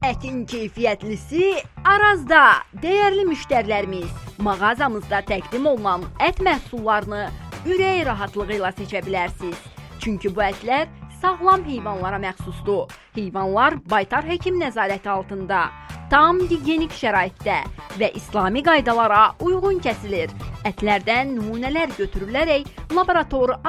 Ətin keyfiyyətlisi Arazda. Dəyərli müştərilərimiz, mağazamızda təqdim olunan ət məhsullarını ürək rahatlığı ilə seçə bilərsiniz. Çünki bu ətlər sağlam heyvanlara məxsusdur. Heyvanlar baytar həkim nəzarəti altında, tam gigiyenik şəraitdə və İslami qaydalara uyğun kəsilir. Ətlərdən nümunələr götürülərək laborator